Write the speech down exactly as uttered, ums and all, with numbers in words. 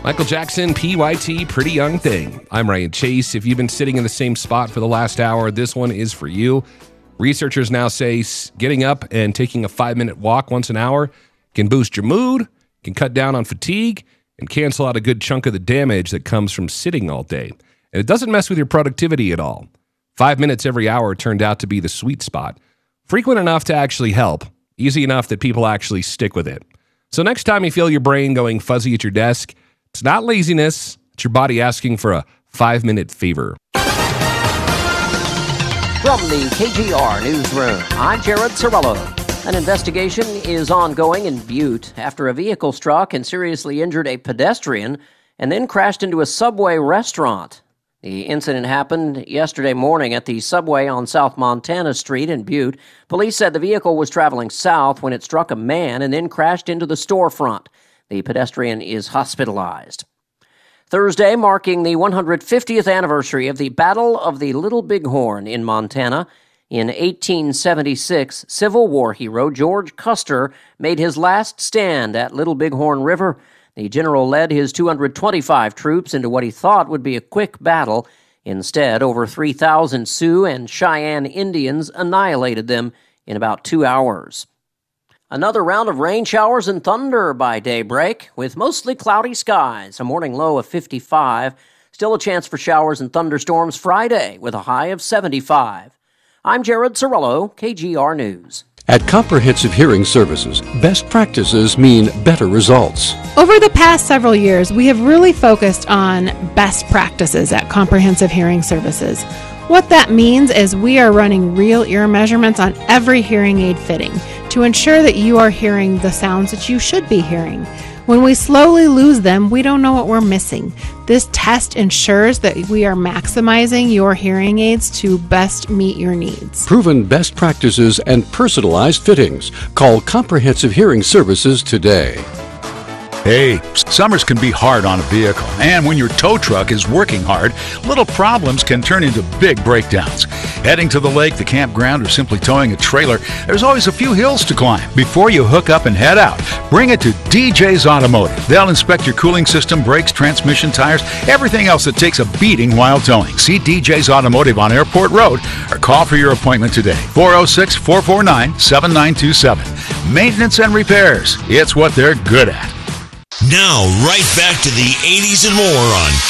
Michael Jackson, P Y T, Pretty Young Thing. I'm Ryan Chase. If you've been sitting in the same spot for the last hour, this one is for you. Researchers now say getting up and taking a five-minute walk once an hour can boost your mood, can cut down on fatigue, and cancel out a good chunk of the damage that comes from sitting all day. And it doesn't mess with your productivity at all. Five minutes every hour turned out to be the sweet spot. Frequent enough to actually help. Easy enough that people actually stick with it. So next time you feel your brain going fuzzy at your desk, it's not laziness. It's your body asking for a five-minute favor. From the K G R Newsroom, I'm Jared Sorello. An investigation is ongoing in Butte after a vehicle struck and seriously injured a pedestrian and then crashed into a Subway restaurant. The incident happened yesterday morning at the Subway on South Montana Street in Butte. Police said the vehicle was traveling south when it struck a man and then crashed into the storefront. The pedestrian is hospitalized. Thursday, marking the one hundred fiftieth anniversary of the Battle of the Little Bighorn in Montana. In eighteen seventy-six, Civil War hero George Custer made his last stand at Little Bighorn River. The general led his two hundred twenty-five troops into what he thought would be a quick battle. Instead, over three thousand Sioux and Cheyenne Indians annihilated them in about two hours. Another round of rain showers and thunder by daybreak, with mostly cloudy skies, a morning low of fifty-five. Still a chance for showers and thunderstorms Friday, with a high of seventy-five. I'm Jared Sorello, K G R News. At Comprehensive Hearing Services, best practices mean better results. Over the past several years, we have really focused on best practices at Comprehensive Hearing Services. What that means is we are running real ear measurements on every hearing aid fitting to ensure that you are hearing the sounds that you should be hearing. When we slowly lose them, we don't know what we're missing. This test ensures that we are maximizing your hearing aids to best meet your needs. Proven best practices and personalized fittings. Call Comprehensive Hearing Services today. Hey, summers can be hard on a vehicle, and when your tow truck is working hard, little problems can turn into big breakdowns. Heading to the lake, the campground, or simply towing a trailer, there's always a few hills to climb. Before you hook up and head out, bring it to D J's Automotive. They'll inspect your cooling system, brakes, transmission, tires, everything else that takes a beating while towing. See D J's Automotive on Airport Road or call for your appointment today. four oh six, four four nine, seven nine two seven. Maintenance and repairs, it's what they're good at. Now, right back to the eighties and more on